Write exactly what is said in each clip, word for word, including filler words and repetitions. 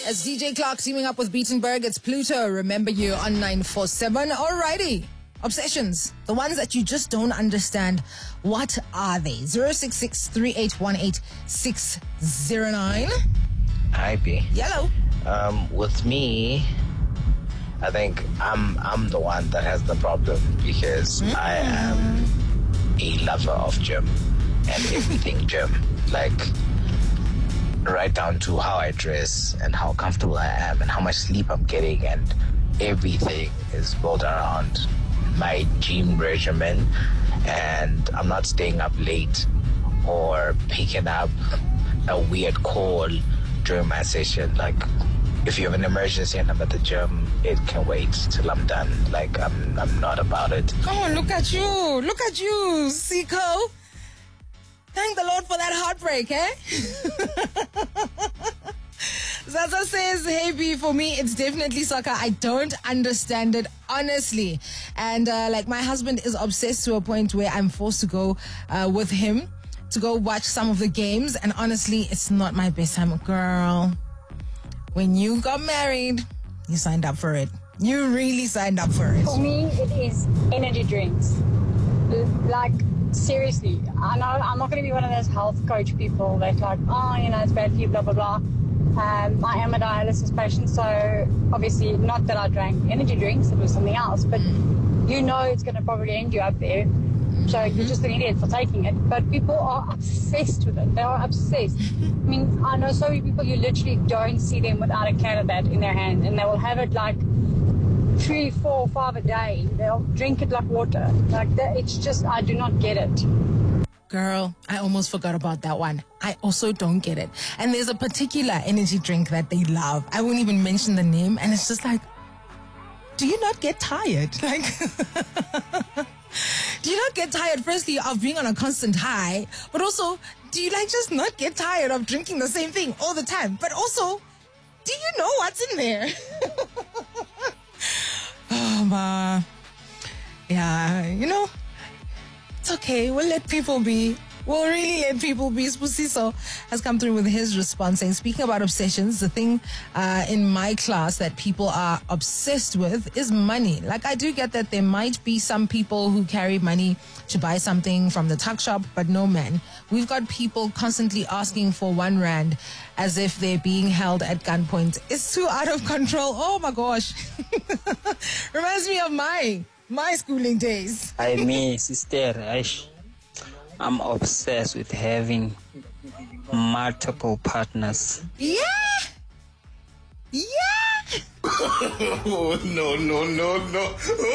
As D J Clark teaming up with Beatenberg, it's Pluto, Remember You on nine four seven. Alrighty. Obsessions, the ones that you just don't understand. What are they? zero six six, three eight one eight, six zero nine. Hi, B. Yellow. Um, with me, I think I'm I'm the one that has the problem because mm. I am a lover of gym and everything gym. Like, right down to how I dress and how comfortable I am and how much sleep I'm getting, and everything is built around my gym regimen. And I'm not staying up late or picking up a weird call during my session. Like, if you have an emergency and I'm at the gym, it can wait till I'm done. Like, I'm I'm not about it. Come on, look at you. Look at you, Siko. Thank the Lord for that heartbreak, eh? Zaza says, hey B, for me, it's definitely soccer. I don't understand it, honestly. And uh, like, my husband is obsessed to a point where I'm forced to go uh, with him to go watch some of the games. And honestly, it's not my best time. Girl, when you got married, you signed up for it. You really signed up for it. For me, it is energy drinks. Like, seriously, I know I'm not going to be one of those health coach people that like, oh, you know, it's bad for you, blah, blah, blah. Um, I am a dialysis patient, so obviously not that I drank energy drinks, it was something else, but you know it's going to probably end you up there. So you're just an idiot for taking it. But people are obsessed with it. They are obsessed. I mean, I know so many people, you literally don't see them without a can of that in their hand, and they will have it like three, four, five a day. They'll drink it like water. Like that, it's just, I do not get it. Girl, I almost forgot about that one. I also don't get it. And there's a particular energy drink that they love. I won't even mention the name. And it's just like, do you not get tired? Like, do you not get tired, firstly, of being on a constant high? But also, do you like just not get tired of drinking the same thing all the time? But also, do you know what's in there? Oh, ma. Yeah, you know, it's okay. We'll let people be. We'll really let people be. Spusiso has come through with his response saying, speaking about obsessions, the thing uh, in my class that people are obsessed with is money. Like, I do get that there might be some people who carry money to buy something from the tuck shop, but no, man. We've got people constantly asking for one rand as if they're being held at gunpoint. It's too out of control. Oh my gosh. Reminds me of my my schooling days. I mean, sister, I I'm obsessed with having multiple partners. Yeah. Yeah. Oh, no, no, no, no.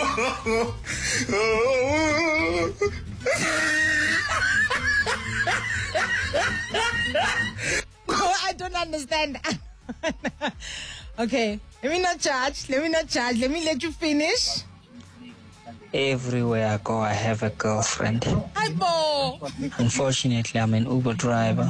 Oh, I don't understand. Okay, let me not charge. Let me not charge. Let me let you finish. Everywhere I go, I have a girlfriend. Hi, Bo. Unfortunately, I'm an Uber driver.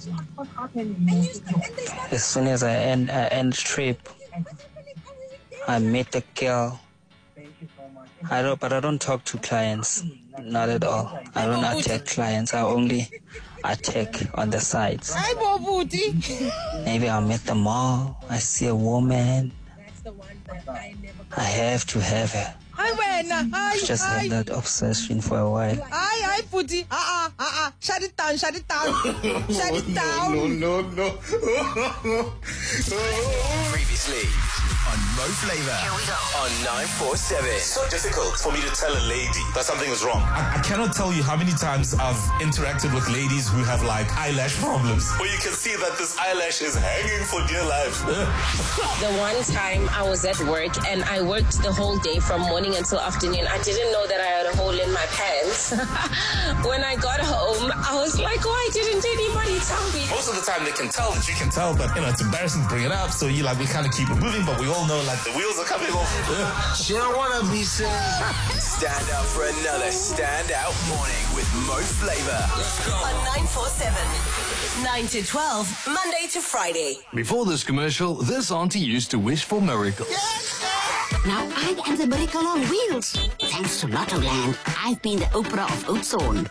As soon as I end, I end trip, I meet a girl. I don't, but I don't talk to clients. Not at all. I don't attack clients. I only attack on the sides. Hi, Bo Booty. Maybe I'm at the mall. I see a woman. I have to have her. Hi, Wena. Hi, Just hi. had that obsession for a while. Hi, hi, Putty. Uh-uh, uh-uh. Shut it down, shut it down. Shut it down. No, no, no, no. Previously on Mo Flavor. Here we go. On nine four seven. It's so difficult for me to tell a lady that something is wrong. I, I cannot tell you how many times I've interacted with ladies who have like eyelash problems, where you can see that this eyelash is hanging for dear life. The one time I was at work and I worked the whole day from morning until afternoon. I didn't know that I had a hole in my pants. When I got home, I was like, why didn't anybody tell me? Most of the time they can tell that you can tell, but you know, it's embarrassing to bring it up, so you like, we kind of keep it moving, but we all know like the wheels are coming off. She don't wanna be said. Stand up for another standout morning with Mo Flavor. Let's go. On nine four seven. nine to twelve, Monday to Friday. Before this commercial, this auntie used to wish for miracles. Now I am the miracle on wheels. Thanks to Lottoland, I've been the Oprah of Oudtshoorn.